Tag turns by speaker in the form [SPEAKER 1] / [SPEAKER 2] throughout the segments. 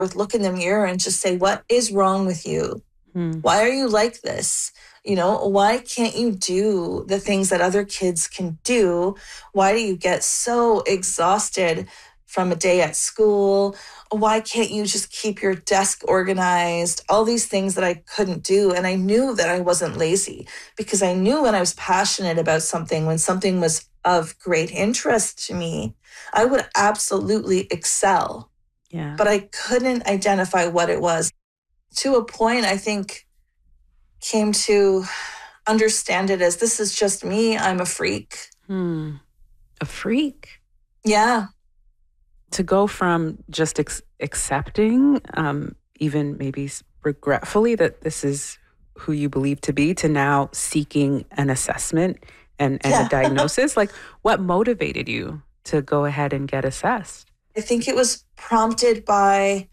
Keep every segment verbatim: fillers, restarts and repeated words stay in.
[SPEAKER 1] would look in the mirror and just say, what is wrong with you?
[SPEAKER 2] Hmm.
[SPEAKER 1] Why are you like this? You know, why can't you do the things that other kids can do? Why do you get so exhausted from a day at school? Why can't you just keep your desk organized? All these things that I couldn't do. And I knew that I wasn't lazy because I knew when I was passionate about something, when something was of great interest to me, I would absolutely excel.
[SPEAKER 2] Yeah.
[SPEAKER 1] But I couldn't identify what it was. To a point, I think, came to understand it as this is just me. I'm a freak.
[SPEAKER 2] Hmm. A freak?
[SPEAKER 1] Yeah.
[SPEAKER 2] To go from just ex- accepting, um, even maybe regretfully, that this is who you believe to be, to now seeking an assessment and, and
[SPEAKER 1] Yeah.
[SPEAKER 2] a diagnosis. Like, what motivated you to go ahead and get assessed?
[SPEAKER 1] I think it was prompted by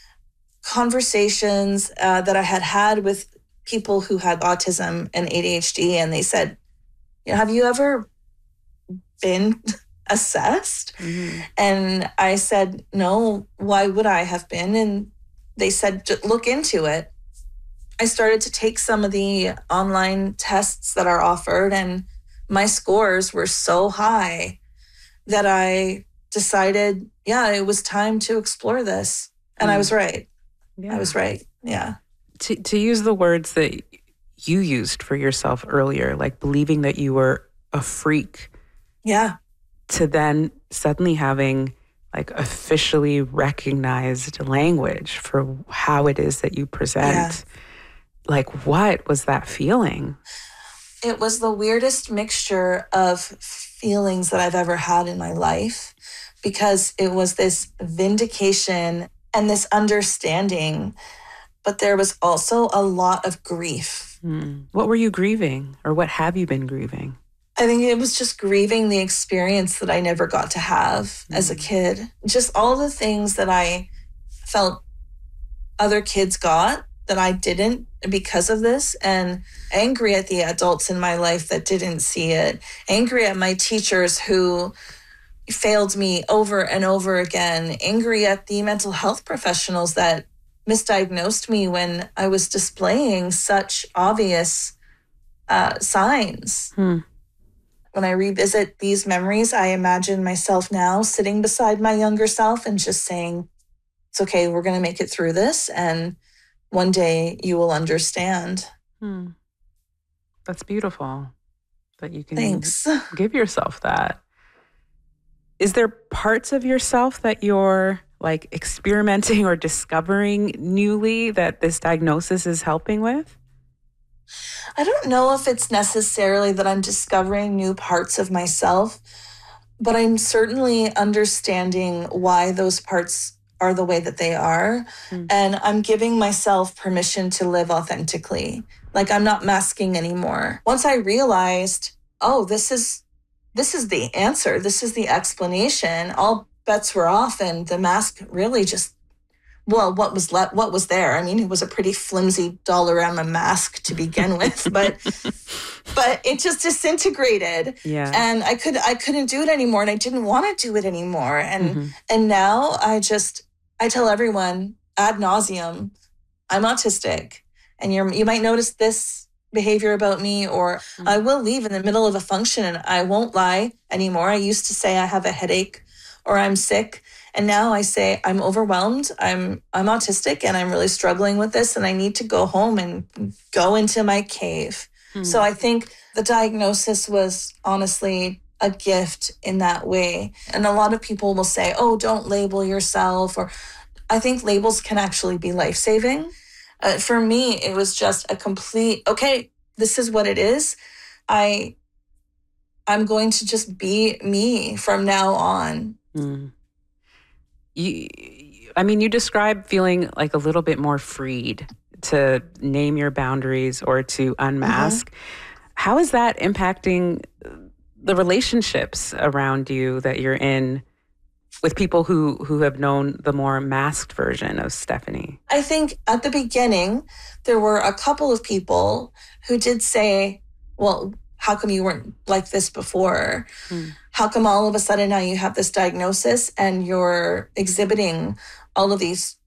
[SPEAKER 1] conversations uh, that I had had with people who had autism and A D H D. And they said, you know, have you ever been assessed?
[SPEAKER 2] Mm-hmm.
[SPEAKER 1] And I said, no, why would I have been? And they said, just look into it. I started to take some of the online tests that are offered, and my scores were so high that I decided, yeah, it was time to explore this. And mm. I was right. Yeah. I was right. Yeah.
[SPEAKER 2] To to use the words that you used for yourself earlier, like believing that you were a freak.
[SPEAKER 1] Yeah.
[SPEAKER 2] To then suddenly having like officially recognized language for how it is that you present. Yeah. Like, what was that feeling?
[SPEAKER 1] It was the weirdest mixture of feelings that I've ever had in my life, because it was this vindication and this understanding, but there was also a lot of grief.
[SPEAKER 2] Hmm. What were you grieving, or what have you been grieving?
[SPEAKER 1] I think it was just grieving the experience that I never got to have mm. as a kid. Just all the things that I felt other kids got that I didn't because of this, and angry at the adults in my life that didn't see it, angry at my teachers who failed me over and over again, angry at the mental health professionals that misdiagnosed me when I was displaying such obvious uh, signs.
[SPEAKER 2] Hmm.
[SPEAKER 1] When I revisit these memories, I imagine myself now sitting beside my younger self and just saying, it's okay, we're going to make it through this, and one day you will understand.
[SPEAKER 2] Hmm. That's beautiful that you can
[SPEAKER 1] Thanks.
[SPEAKER 2] give yourself that. Is there parts of yourself that you're like experimenting or discovering newly that this diagnosis is helping with?
[SPEAKER 1] I don't know if it's necessarily that I'm discovering new parts of myself, but I'm certainly understanding why those parts are the way that they are. Mm. And I'm giving myself permission to live authentically. Like, I'm not masking anymore. Once I realized, oh, this is this is the answer. This is the explanation. All bets were off, and the mask really just, well, what was le- what was there? I mean, it was a pretty flimsy Dollarama mask to begin with, but but it just disintegrated.
[SPEAKER 2] Yeah.
[SPEAKER 1] And I could I couldn't do it anymore, and I didn't want to do it anymore. And mm-hmm. and now I just I tell everyone ad nauseum, I'm autistic, and you you might notice this behavior about me, or mm-hmm. I will leave in the middle of a function and I won't lie anymore. I used to say I have a headache or I'm sick. And now I say I'm overwhelmed, I'm I'm autistic, and I'm really struggling with this, and I need to go home and go into my cave. Hmm. So I think the diagnosis was honestly a gift in that way. And a lot of people will say, oh, don't label yourself. Or I think labels can actually be life-saving. Uh, for me, it was just a complete, okay, this is what it is. I, I'm going to just be me from now on.
[SPEAKER 2] Hmm. You, I mean, you describe feeling like a little bit more freed to name your boundaries or to unmask. Mm-hmm. How is that impacting the relationships around you that you're in with people who, who have known the more masked version of Stephanie?
[SPEAKER 1] I think at the beginning, there were a couple of people who did say, well, how come you weren't like this before? Hmm. How come all of a sudden now you have this diagnosis and you're exhibiting all of these